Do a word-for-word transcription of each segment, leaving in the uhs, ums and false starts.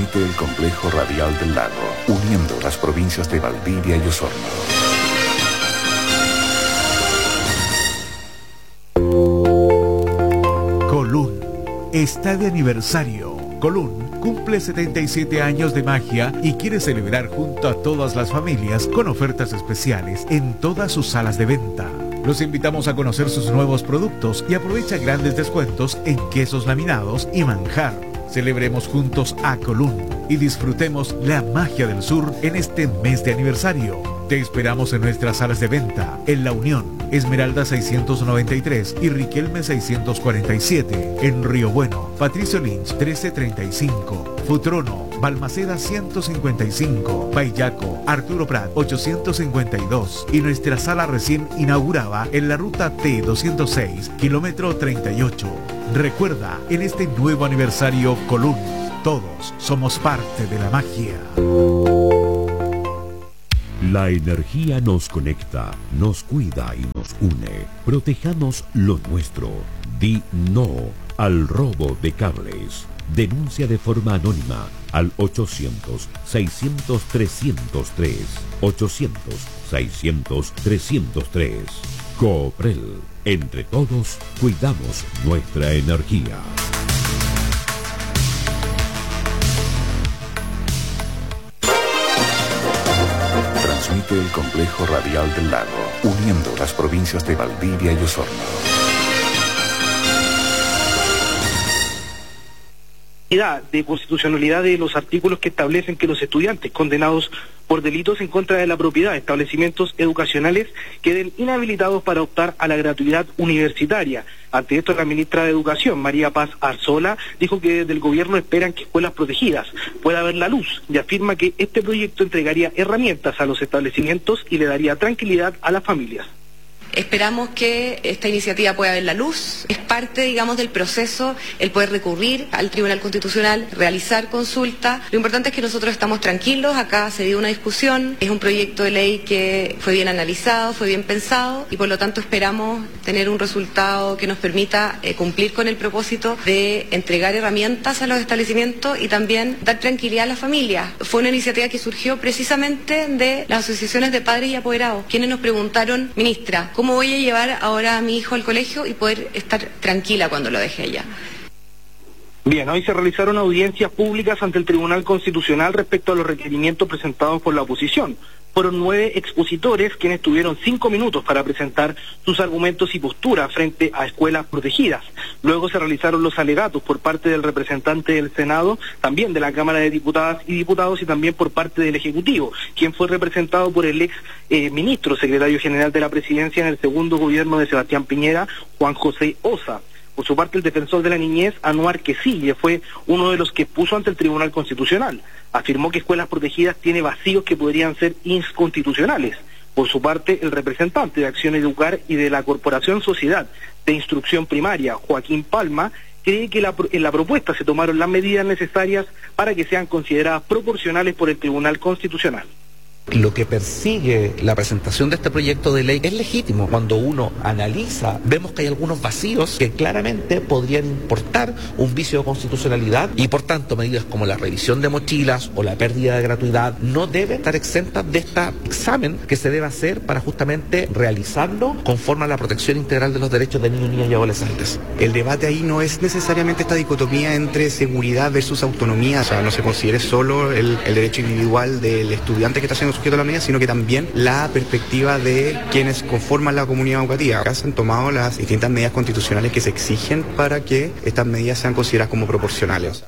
Transmite el complejo radial del lago, uniendo las provincias de Valdivia y Osorno. Colún está de aniversario. Colún cumple setenta y siete años de magia y quiere celebrar junto a todas las familias con ofertas especiales en todas sus salas de venta. Los invitamos a conocer sus nuevos productos y aprovecha grandes descuentos en quesos laminados y manjar. Celebremos juntos a Colún y disfrutemos la magia del sur en este mes de aniversario. Te esperamos en nuestras salas de venta, en La Unión, Esmeralda seiscientos noventa y tres y Riquelme seiscientos cuarenta y siete. En Río Bueno, Patricio Lynch trece treinta y cinco. Futrono, Balmaceda ciento cincuenta y cinco. Payaco, Arturo Prat ochocientos cincuenta y dos. Y nuestra sala recién inaugurada en la ruta T doscientos seis, kilómetro treinta y ocho. Recuerda, en este nuevo aniversario Colún, todos somos parte de la magia. La energía nos conecta, nos cuida y nos une. Protejamos lo nuestro. Di no al robo de cables. Denuncia de forma anónima al ochocientos, seiscientos, trescientos tres. ochocientos, seiscientos, trescientos tres. Cooprel. Entre todos, cuidamos nuestra energía. Transmite el complejo radial del lago, uniendo las provincias de Valdivia y Osorno. De constitucionalidad de los artículos que establecen que los estudiantes condenados por delitos en contra de la propiedad de establecimientos educacionales queden inhabilitados para optar a la gratuidad universitaria. Ante esto, la ministra de Educación, María Paz Arzola, dijo que desde el gobierno esperan que escuelas protegidas pueda ver la luz y afirma que este proyecto entregaría herramientas a los establecimientos y le daría tranquilidad a las familias. Esperamos que esta iniciativa pueda ver la luz. Es parte, digamos, del proceso el poder recurrir al Tribunal Constitucional, realizar consulta. Lo importante es que nosotros estamos tranquilos. Acá se dio una discusión. Es un proyecto de ley que fue bien analizado, fue bien pensado y por lo tanto esperamos tener un resultado que nos permita eh, cumplir con el propósito de entregar herramientas a los establecimientos y también dar tranquilidad a las familias. Fue una iniciativa que surgió precisamente de las asociaciones de padres y apoderados, quienes nos preguntaron, ministra, ¿cómo voy a llevar ahora a mi hijo al colegio y poder estar tranquila cuando lo deje allá? Bien, hoy se realizaron audiencias públicas ante el Tribunal Constitucional respecto a los requerimientos presentados por la oposición. Fueron nueve expositores quienes tuvieron cinco minutos para presentar sus argumentos y posturas frente a escuelas protegidas. Luego se realizaron los alegatos por parte del representante del Senado, también de la Cámara de Diputadas y Diputados y también por parte del Ejecutivo, quien fue representado por el ex eh, ministro secretario general de la Presidencia en el segundo gobierno de Sebastián Piñera, Juan José Osa. Por su parte, el defensor de la niñez, Anuar Quesille, fue uno de los que puso ante el Tribunal Constitucional. Afirmó que escuelas protegidas tiene vacíos que podrían ser inconstitucionales. Por su parte, el representante de Acción Educar y de la Corporación Sociedad de Instrucción Primaria, Joaquín Palma, cree que la, en la propuesta se tomaron las medidas necesarias para que sean consideradas proporcionales por el Tribunal Constitucional. Lo que persigue la presentación de este proyecto de ley es legítimo. Cuando uno analiza, vemos que hay algunos vacíos que claramente podrían importar un vicio de constitucionalidad y por tanto medidas como la revisión de mochilas o la pérdida de gratuidad no deben estar exentas de este examen que se debe hacer para justamente realizarlo conforme a la protección integral de los derechos de niños, niñas y adolescentes. El debate ahí no es necesariamente esta dicotomía entre seguridad versus autonomía, o sea, no se considere solo el, el derecho individual del estudiante que está siendo sujeto a la medida, sino que también la perspectiva de quienes conforman la comunidad educativa. Acá se han tomado las distintas medidas constitucionales que se exigen para que estas medidas sean consideradas como proporcionales.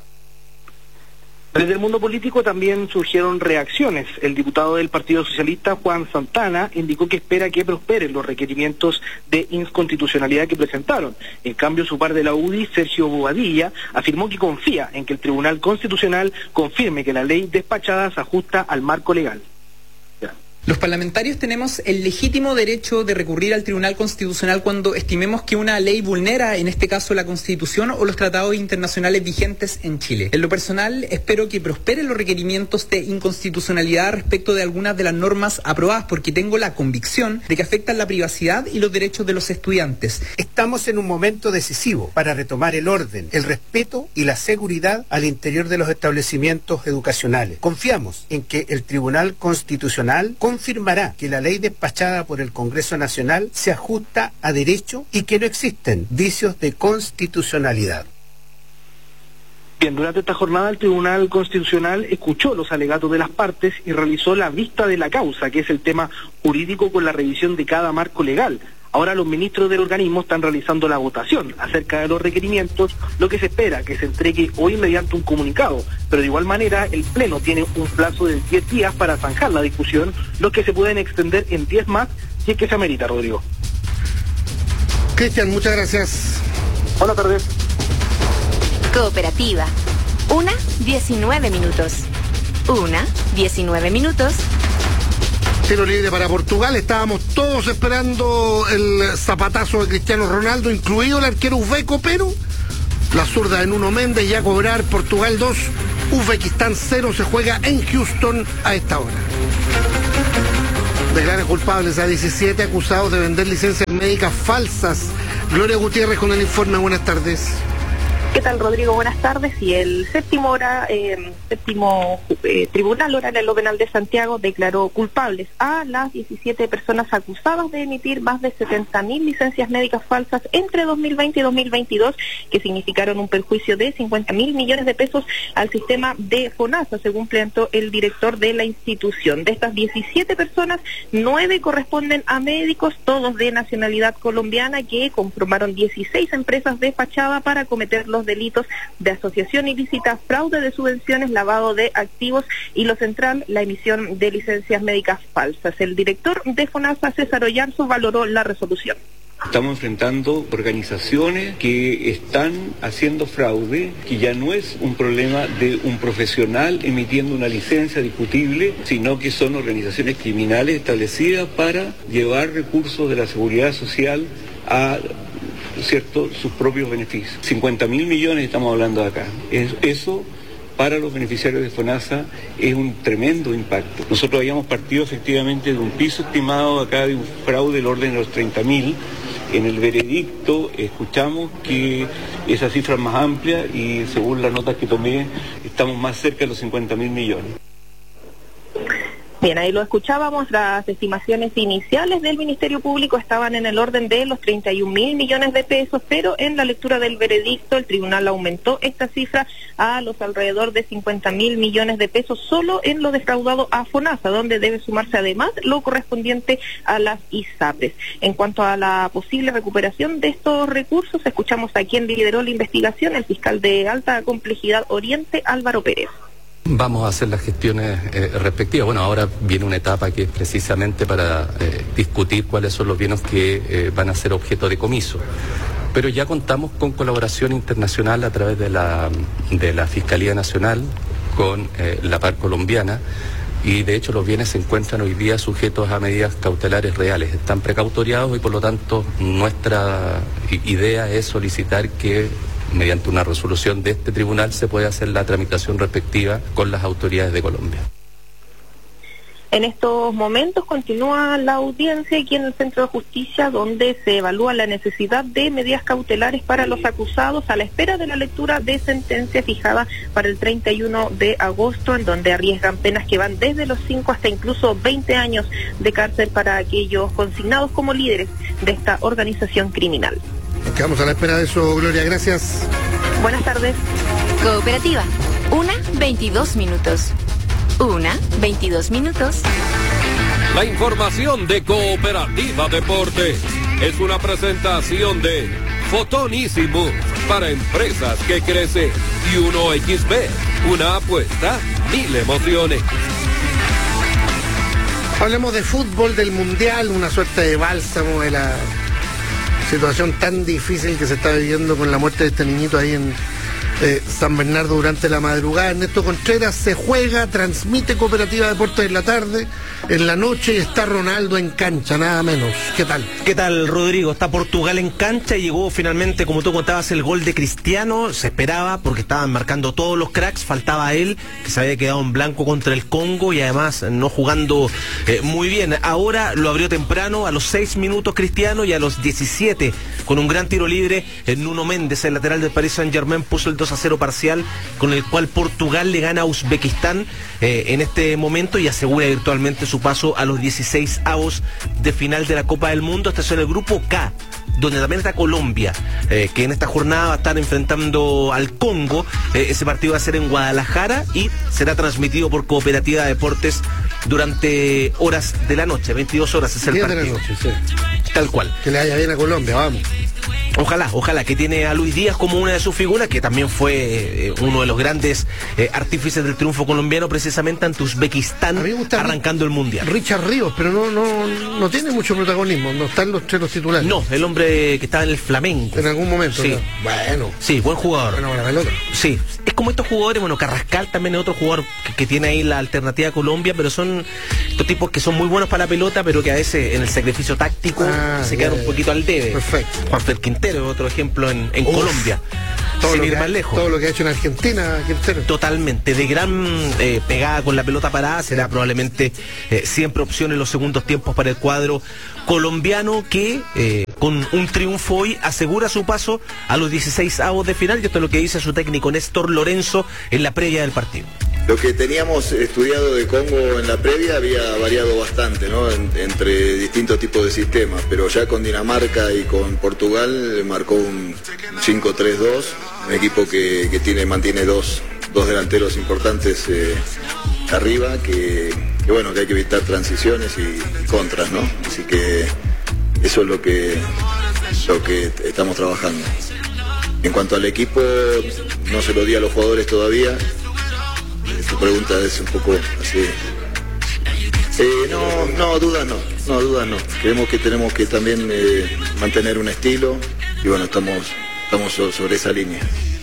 Desde el mundo político también surgieron reacciones. El diputado del Partido Socialista, Juan Santana, indicó que espera que prosperen los requerimientos de inconstitucionalidad que presentaron. En cambio, su par de la U D I, Sergio Bobadilla, afirmó que confía en que el Tribunal Constitucional confirme que la ley despachada se ajusta al marco legal. Los parlamentarios tenemos el legítimo derecho de recurrir al Tribunal Constitucional cuando estimemos que una ley vulnera, en este caso, la Constitución o los tratados internacionales vigentes en Chile. En lo personal, espero que prosperen los requerimientos de inconstitucionalidad respecto de algunas de las normas aprobadas, porque tengo la convicción de que afectan la privacidad y los derechos de los estudiantes. Estamos en un momento decisivo para retomar el orden, el respeto y la seguridad al interior de los establecimientos educacionales. Confiamos en que el Tribunal Constitucional confirmará que la ley despachada por el Congreso Nacional se ajusta a derecho y que no existen vicios de constitucionalidad. Bien, durante esta jornada el Tribunal Constitucional escuchó los alegatos de las partes y realizó la vista de la causa, que es el tema jurídico con la revisión de cada marco legal. Ahora los ministros del organismo están realizando la votación acerca de los requerimientos, lo que se espera que se entregue hoy mediante un comunicado, pero de igual manera el Pleno tiene un plazo de diez días para zanjar la discusión, los que se pueden extender en diez más si es que se amerita, Rodrigo. Cristian, muchas gracias. Buenas tardes. Cooperativa. Una, diecinueve minutos. Una, diecinueve minutos. Tiro libre para Portugal. Estábamos todos esperando el zapatazo de Cristiano Ronaldo, incluido el arquero uzbeco, pero la zurda de Nuno Méndez ya a cobrar. Portugal dos, Uzbekistán cero. Se juega en Houston a esta hora. Declaran culpables a diecisiete acusados de vender licencias médicas falsas. Gloria Gutiérrez con el informe. Buenas tardes. ¿Qué tal, Rodrigo? Buenas tardes. Y el séptimo hora, eh, séptimo eh, Tribunal Oral en lo Penal de Santiago declaró culpables a las diecisiete personas acusadas de emitir más de setenta mil licencias médicas falsas entre dos mil veinte y dos mil veintidós, que significaron un perjuicio de cincuenta mil millones de pesos al sistema de FONASA, según planteó el director de la institución. De estas diecisiete personas, nueve corresponden a médicos, todos de nacionalidad colombiana, que conformaron dieciséis empresas de fachada para cometer los delitos de asociación ilícita, fraude de subvenciones, lavado de activos y lo central, la emisión de licencias médicas falsas. El director de FONASA, César Ollarzo, valoró la resolución. Estamos enfrentando organizaciones que están haciendo fraude, que ya no es un problema de un profesional emitiendo una licencia discutible, sino que son organizaciones criminales establecidas para llevar recursos de la seguridad social a cierto sus propios beneficios. cincuenta mil millones estamos hablando de acá. Es, eso para los beneficiarios de FONASA es un tremendo impacto. Nosotros habíamos partido efectivamente de un piso estimado acá de un fraude del orden de los treinta mil. En el veredicto escuchamos que esa cifra es más amplia y según las notas que tomé estamos más cerca de los cincuenta mil millones. Bien, ahí lo escuchábamos, las estimaciones iniciales del Ministerio Público estaban en el orden de los treinta y un mil millones de pesos, pero en la lectura del veredicto el tribunal aumentó esta cifra a los alrededor de cincuenta mil millones de pesos solo en lo defraudado a FONASA, donde debe sumarse además lo correspondiente a las ISAPRES. En cuanto a la posible recuperación de estos recursos, escuchamos a quien lideró la investigación, el fiscal de alta complejidad Oriente, Álvaro Pérez. Vamos a hacer las gestiones eh, respectivas. Bueno, ahora viene una etapa que es precisamente para eh, discutir cuáles son los bienes que eh, van a ser objeto de comiso. Pero ya contamos con colaboración internacional a través de la, de la Fiscalía Nacional, con eh, la par colombiana, y de hecho los bienes se encuentran hoy día sujetos a medidas cautelares reales. Están precautoriados y por lo tanto nuestra idea es solicitar que mediante una resolución de este tribunal se puede hacer la tramitación respectiva con las autoridades de Colombia. En estos momentos continúa la audiencia aquí en el Centro de Justicia, donde se evalúa la necesidad de medidas cautelares para los acusados a la espera de la lectura de sentencia fijada para el treinta y uno de agosto, en donde arriesgan penas que van desde los cinco hasta incluso veinte años de cárcel para aquellos consignados como líderes de esta organización criminal. Nos quedamos a la espera de eso, Gloria, gracias. Buenas tardes. Cooperativa, una, veintidós minutos. Una, veintidós minutos. La información de Cooperativa Deporte es una presentación de Fotonísimo para empresas que crecen y uno equis be, una apuesta, mil emociones. Hablemos de fútbol, del Mundial, una suerte de bálsamo de la situación tan difícil que se está viviendo con la muerte de este niñito ahí en, eh, San Bernardo durante la madrugada. Ernesto Contreras, se juega, transmite Cooperativa Deportes en la tarde, en la noche, y está Ronaldo en cancha, nada menos. ¿Qué tal? ¿Qué tal, Rodrigo? Está Portugal en cancha y llegó finalmente, como tú contabas, el gol de Cristiano. Se esperaba porque estaban marcando todos los cracks, faltaba él, que se había quedado en blanco contra el Congo y además no jugando eh, muy bien. Ahora lo abrió temprano, a los seis minutos Cristiano, y a los diecisiete, con un gran tiro libre, eh, Nuno Méndez, el lateral del Paris Saint-Germain, puso el dos a cero parcial, con el cual Portugal le gana a Uzbekistán eh, en este momento y asegura virtualmente su paso a los dieciséis avos de final de la Copa del Mundo. Este es el grupo K, donde también está Colombia, eh, que en esta jornada va a estar enfrentando al Congo. Eh, ese partido va a ser en Guadalajara y será transmitido por Cooperativa Deportes durante horas de la noche, veintidós horas es el partido. De la noche, sí. Tal cual. Que le vaya bien a Colombia, vamos. Ojalá, ojalá, que tiene a Luis Díaz como una de sus figuras, que también fue eh, uno de los grandes eh, artífices del triunfo colombiano, precisamente ante Uzbekistán, arrancando el Mundial. Richard Ríos, pero no, no, no tiene mucho protagonismo, no están los tres los titulares. No, el hombre que estaba en el Flamengo. En algún momento, sí. ¿no? Bueno. Sí, buen jugador. Bueno, buena pelota. Sí, es como estos jugadores, bueno, Carrascal también es otro jugador que, que tiene ahí la alternativa a Colombia, pero son estos tipos que son muy buenos para la pelota, pero que a veces en el sacrificio táctico ah, se quedan yeah. un poquito al debe. Perfecto. Juanfer Quintero es otro ejemplo en, en Colombia. Todo sin lo ir que más ha, lejos. Todo lo que ha hecho en Argentina, Quintero. Totalmente, de gran eh, pegada con la pelota parada, será probablemente eh, siempre opción en los segundos tiempos para el cuadro colombiano, que eh, con un triunfo hoy asegura su paso a los dieciséis avos de final, y esto es lo que dice su técnico Néstor Lorenzo en la previa del partido. Lo que teníamos estudiado de Congo en la previa había variado bastante, ¿no? En, entre distintos tipos de sistemas, pero ya con Dinamarca y con Portugal marcó un cinco tres dos, un equipo que, que tiene, mantiene dos, dos delanteros importantes eh, arriba, que, que bueno, que hay que evitar transiciones y contras, ¿no? Así que eso es lo que, lo que estamos trabajando. En cuanto al equipo, no se lo di a los jugadores todavía. Tu pregunta es un poco así. Eh, no, no, dudas no, no, dudas no. Creemos que tenemos que también eh, mantener un estilo y bueno, estamos, estamos sobre esa línea.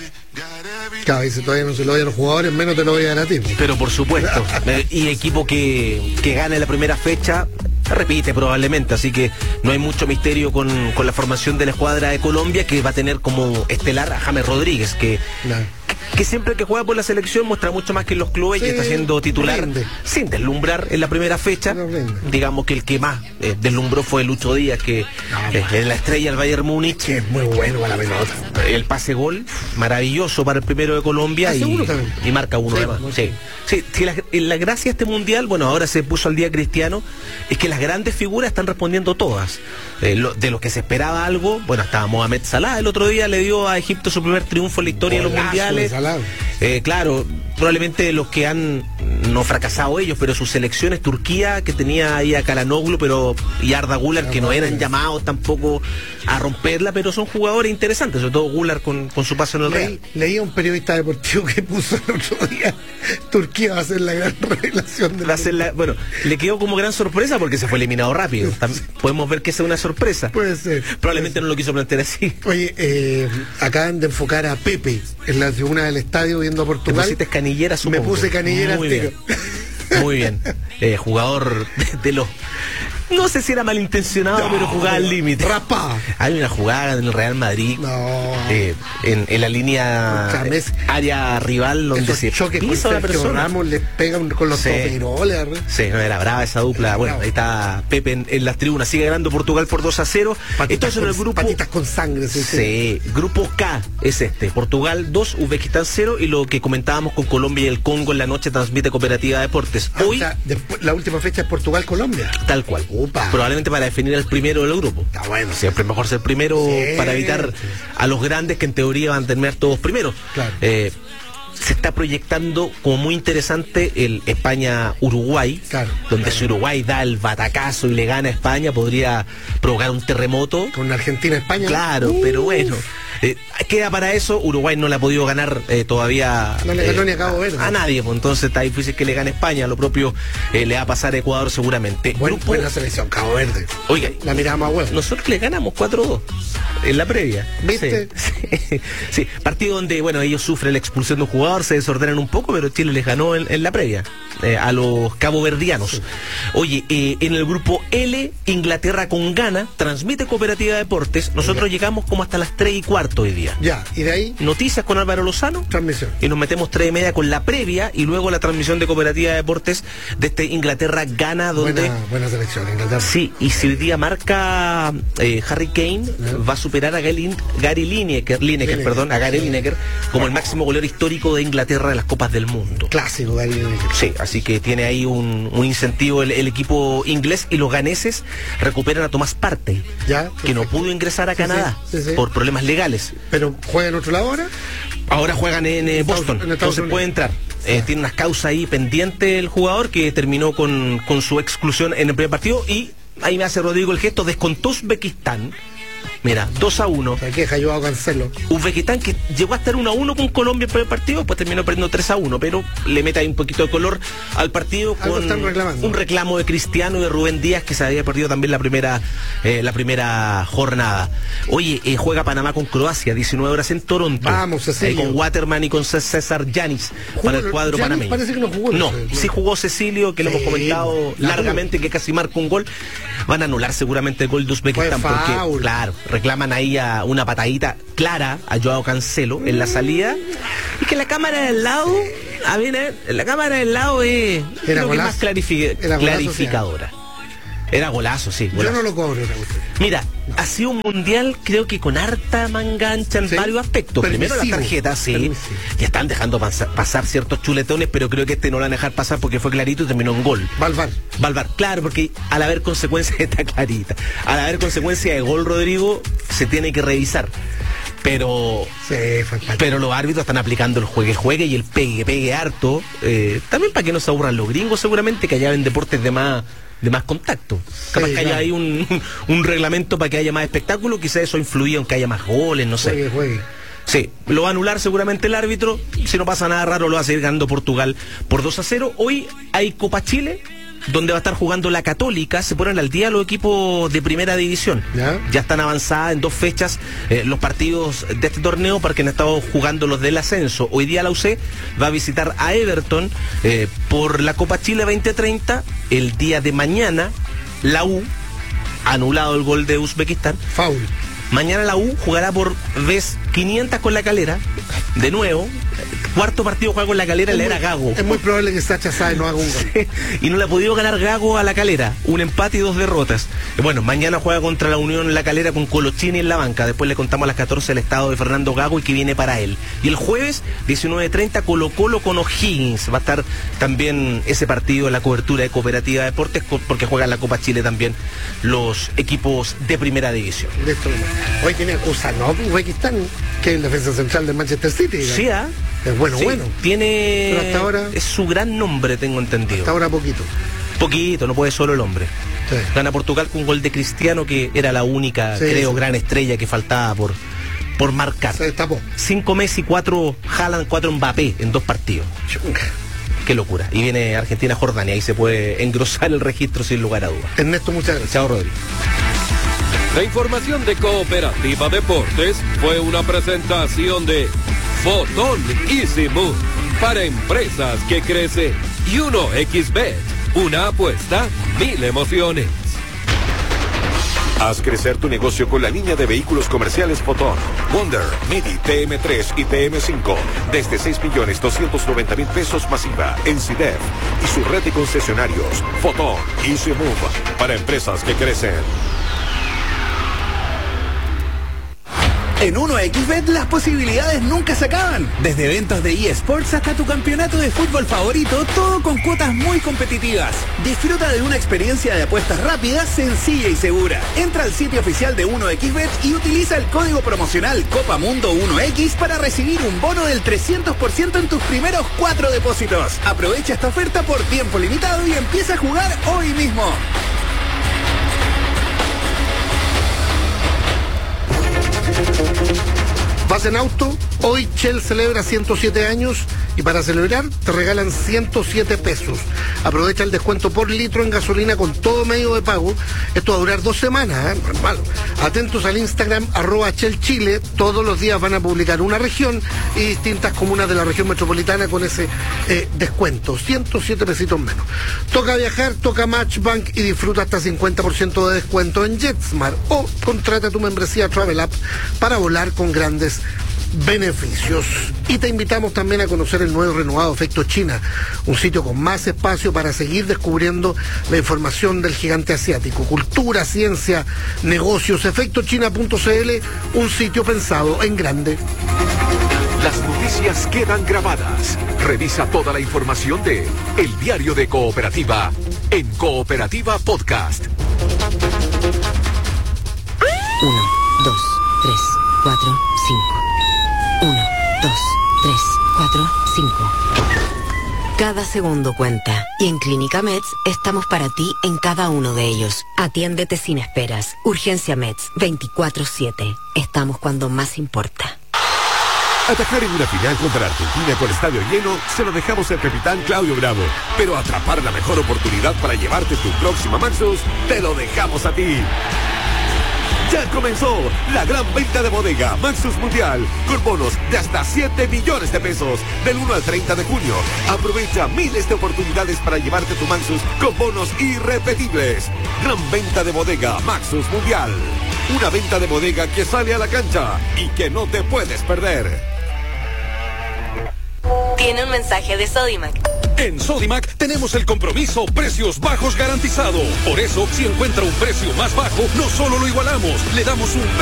Cada vez todavía no se lo doy a los jugadores, menos te lo voy a dar a ti. Pero por supuesto, y equipo que, que gane la primera fecha repite probablemente, así que no hay mucho misterio con, con la formación de la escuadra de Colombia, que va a tener como estelar a James Rodríguez, que... No. que siempre que juega por la selección muestra mucho más que en los clubes, sí, y está siendo titular rinde. sin deslumbrar en la primera fecha. Digamos que el que más eh, deslumbró fue Lucho Díaz, que no, eh, en la estrella del Bayern Múnich, que es muy bueno a la pelota. El pase gol maravilloso para el primero de Colombia, y, y marca uno sí, además. Sí. Sí, sí, la, la gracia de este mundial, bueno, ahora se puso al día Cristiano, es que las grandes figuras están respondiendo todas. Eh, lo, de los que se esperaba algo, bueno, estaba Mohamed Salah, el otro día le dio a Egipto su primer triunfo en la historia de los mundiales. Eh, claro, probablemente los que han no fracasado ellos, pero sus selecciones, Turquía, que tenía ahí a Kalanoglu, pero y Arda Güler, que no eran llamados tampoco a romperla, pero son jugadores interesantes, sobre todo Güler con, con su paso en el Real. Leí a un periodista deportivo que puso el otro día, Turquía va a ser la gran revelación de va a ser la, bueno, le quedó como gran sorpresa porque se fue eliminado rápido. También podemos ver que esa es una sorpresa. Puede ser. Probablemente puede ser. No lo quiso plantear así. Oye, eh, acaban de enfocar a Pepe en la tribuna del estadio viendo a Portugal. Te pusiste canillera, supongo. Me puse canillera. Muy bien. Muy bien. Eh, jugador de, de los... No sé si era malintencionado, no, pero jugaba al límite. Rapa. Hay una jugada en el Real Madrid, no. eh, en, en la línea eh, área rival, donde se pisa a la persona. Ramos le pegan con los sí. toperoles. Sí, no, era brava esa dupla. Era bueno, bravo. Ahí está Pepe en, en las tribunas. Sigue ganando Portugal por dos a cero. Patitas Esto es en el grupo... Patitas con sangre. Sí, sí. Grupo K es este. Portugal dos, Uzbekistán cero. Y lo que comentábamos con Colombia y el Congo en la noche transmite Cooperativa Deportes. Ah, Hoy... O sea, después, la última fecha es Portugal-Colombia. Tal cual. Upa. Probablemente para definir el primero del grupo. Está bueno. Siempre es mejor ser primero, sí, para evitar a los grandes que en teoría van a terminar todos primeros. Claro. Eh, se está proyectando como muy interesante el España-Uruguay, claro, donde claro. si Uruguay da el batacazo y le gana a España, podría provocar un terremoto. Con Argentina-España. Claro, Uf. pero bueno. Eh, queda para eso, Uruguay no le ha podido ganar eh, todavía no le ganó eh, ni a Cabo Verde. A, a nadie, pues entonces está difícil que le gane España, lo propio eh, le va a pasar a Ecuador seguramente. Buen, Grupo, buena selección, Cabo Verde. Oiga, la miramos a huevo. Nosotros le ganamos cuatro dos en la previa. ¿Viste? Sí, sí, sí, partido donde, bueno, ellos sufren la expulsión de un jugador, se desordenan un poco, pero Chile les ganó en, en la previa eh, a los caboverdianos. Sí. Oye, eh, en el grupo L, Inglaterra con Ghana, transmite Cooperativa Deportes. Nosotros ya llegamos como hasta las tres y cuarto hoy día. Ya, y de ahí noticias con Álvaro Lozano. Transmisión. Y nos metemos tres y media con la previa y luego la transmisión de Cooperativa Deportes de este Inglaterra-Ghana, donde... Buena, buena selección, Inglaterra. Sí, y si hoy día marca eh, Harry Kane, ¿no? Va a superar a Gary, Gary Lineker, Lineker, Lineker, perdón, a Gary sí. Lineker como el máximo goleador histórico de Inglaterra de las Copas del Mundo. Clásico, Gary Lineker. Sí, así que tiene ahí un, un incentivo el, el equipo inglés, y los ganeses recuperan a Thomas Partey, ya, que no pudo ingresar a Canadá sí, sí, sí, sí. por problemas legales. ¿Pero juega en otro lado ahora? Ahora juegan en eh, Boston, en entonces puede entrar. Eh, tiene unas causas ahí pendientes el jugador, que terminó con, con su exclusión en el primer partido, y ahí me hace Rodrigo el gesto, descontó Uzbekistán. Mira, dos a uno. Se queja, yo hago Cancelo. Uzbekistán, que llegó a estar uno a uno con Colombia en el primer partido, pues terminó perdiendo tres a uno, pero le mete ahí un poquito de color al partido con un reclamo de Cristiano y de Rubén Díaz, que se había perdido también la primera eh, la primera jornada. Oye, eh, juega Panamá con Croacia, diecinueve horas en Toronto. Vamos, Cecilio. Eh, con Waterman y con César Yanis para el cuadro Giannis panameño. Parece que no jugó. No, no, sí jugó Cecilio, que sí, lo hemos comentado largamente, que casi marca un gol. Van a anular seguramente el gol de Uzbekistán, porque, claro, reclaman ahí a una patadita clara a Joao Cancelo en la salida, y que la cámara del lado, a ver, la cámara del lado es, creo que más clarific Era clarificadora. Golazo, Era golazo, sí. Golazo. Yo no lo cobro. Mira, ha sido un mundial, creo que con harta mangancha en sí, varios aspectos. Permisivo. Primero las tarjetas, sí, permisivo. Ya están dejando pasar, pasar ciertos chuletones, pero creo que este no lo van a dejar pasar porque fue clarito y terminó en gol. Valvar. Valvar, claro, porque al haber consecuencias está clarita. Al haber consecuencias de gol, Rodrigo, se tiene que revisar. Pero sí, pero los árbitros están aplicando el juegue juegue y el pegue pegue harto, eh, también para que no se aburran los gringos, seguramente, que allá ven deportes de más de más contacto. Capaz sí, que haya claro. ahí un, un reglamento para que haya más espectáculo, quizás eso influía en que haya más goles, no sé. Juegue, juegue. Sí, lo va a anular seguramente el árbitro. Si no pasa nada raro, lo va a seguir ganando Portugal por dos a cero. Hoy hay Copa Chile, donde va a estar jugando la Católica. Se ponen al día los equipos de primera división. Ya, ya están avanzadas en dos fechas eh, los partidos de este torneo, porque han estado jugando los del ascenso. Hoy día la U C va a visitar a Everton eh, por la Copa Chile veinte treinta. El día de mañana la U, anulado el gol de Uzbekistán, foul. Mañana la U jugará por vez quinientas con La Calera, de nuevo. Cuarto partido juega con La Calera, le era Gago. Es muy probable que Sacha Sáez no haga un gol. Sí, y no le ha podido ganar Gago a La Calera. Un empate y dos derrotas. Bueno, mañana juega contra la Unión La Calera con Colochini en la banca. Después le contamos a las catorce el estado de Fernando Gago y que viene para él. Y el jueves, diecinueve treinta, Colo Colo con O'Higgins. Va a estar también ese partido en la cobertura de Cooperativa Deportes, porque juegan la Copa Chile también los equipos de primera división. De esto, hoy tiene Kusanov, Uzbekistán, que es el defensa central del Manchester City. ¿no? Sí, ¿ah? Es bueno, sí, bueno. Tiene. Pero hasta ahora. Es su gran nombre, tengo entendido. Hasta ahora poquito. Poquito, no puede solo el hombre. Sí. Gana Portugal con un gol de Cristiano, que era la única, sí, creo, sí. gran estrella que faltaba por, por marcar. Se destapó. Cinco Messi, cuatro Haaland, cuatro Mbappé en dos partidos. Chunga. Qué locura. Y viene Argentina-Jordania, ahí se puede engrosar el registro sin lugar a dudas. Ernesto, muchas gracias. Chao, Rodrigo. La información de Cooperativa Deportes fue una presentación de Fotón Easy Move para empresas que crecen, y uno equis bet, una apuesta, mil emociones. Haz crecer tu negocio con la línea de vehículos comerciales Fotón, Wonder, Midi, T M tres y T M cinco, desde seis millones doscientos noventa mil pesos masiva en C I D E F y su red de concesionarios. Fotón Easy Move para empresas que crecen. En uno equis bet las posibilidades nunca se acaban. Desde eventos de eSports hasta tu campeonato de fútbol favorito, todo con cuotas muy competitivas. Disfruta de una experiencia de apuestas rápida, sencilla y segura. Entra al sitio oficial de uno equis bet y utiliza el código promocional Copa Mundo uno equis para recibir un bono del trescientos por ciento en tus primeros cuatro depósitos. Aprovecha esta oferta por tiempo limitado y empieza a jugar hoy mismo. ¿Vas en auto? Hoy Shell celebra ciento siete años y para celebrar te regalan ciento siete pesos. Aprovecha el descuento por litro en gasolina con todo medio de pago. Esto va a durar dos semanas, ¿eh? No es malo. Atentos al Instagram, arroba Shell Chile. Todos los días van a publicar una región y distintas comunas de la región metropolitana con ese eh, descuento. ciento siete pesitos menos. Toca viajar, toca Matchbank y disfruta hasta cincuenta por ciento de descuento en JetSmart o contrata tu membresía Travel App para volar con grandes beneficios. Y te invitamos también a conocer el nuevo renovado Efecto China, un sitio con más espacio para seguir descubriendo la información del gigante asiático, cultura, ciencia, negocios. efecto china punto c l, un sitio pensado en grande. Las noticias quedan grabadas. Revisa toda la información de El Diario de Cooperativa en Cooperativa Podcast. Uno, dos, tres, cuatro, cinco. Uno, dos, tres, cuatro, cinco. Cada segundo cuenta. Y en Clínica Meds estamos para ti en cada uno de ellos. Atiéndete sin esperas. Urgencia Meds veinticuatro siete. Estamos cuando más importa. Atajar en una final contra Argentina con estadio lleno se lo dejamos al capitán Claudio Bravo. Pero atrapar la mejor oportunidad para llevarte tu próxima Maxus, te lo dejamos a ti. Ya comenzó la gran venta de bodega Maxus Mundial con bonos de hasta siete millones de pesos del uno al treinta de junio. Aprovecha miles de oportunidades para llevarte tu Maxus con bonos irrepetibles. Gran venta de bodega Maxus Mundial. Una venta de bodega que sale a la cancha y que no te puedes perder. Tiene un mensaje de Sodimac. En Sodimac tenemos el compromiso precios bajos garantizado. Por eso, si encuentra un precio más bajo, no solo lo igualamos, le damos un